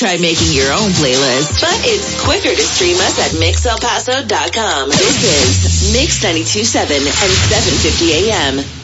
try making your own playlist. But it's quicker to stream us at mixelpaso.com. This is Mix 92.7 and 750 AM.